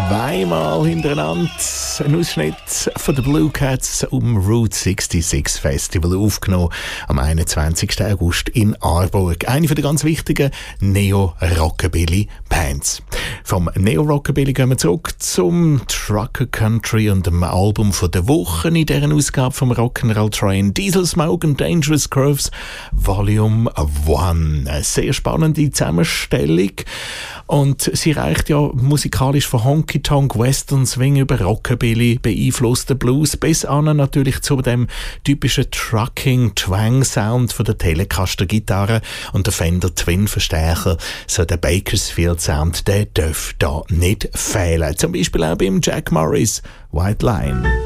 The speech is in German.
Zweimal hintereinander ein Ausschnitt von den Blue Cats um Route 66 Festival aufgenommen am 21. August in Aarburg. Eine der ganz wichtigen Neo-Rockabilly-Bands. Vom Neo-Rockabilly gehen wir zurück zum Trucker Country und dem Album von der Woche in deren Ausgabe vom Rock'n'Roll Train Diesel Smoke and Dangerous Curves Volume 1. Eine sehr spannende Zusammenstellung. Und sie reicht ja musikalisch von Honky-Tonk, Western Swing über Rockabilly, beeinflussten Blues bis an natürlich zu dem typischen Trucking-Twang-Sound von der Telecaster-Gitarre und der Fender Twin-Verstärker. So der Bakersfield-Sound, der darf da nicht fehlen. Zum Beispiel auch beim Jack Morris White Line.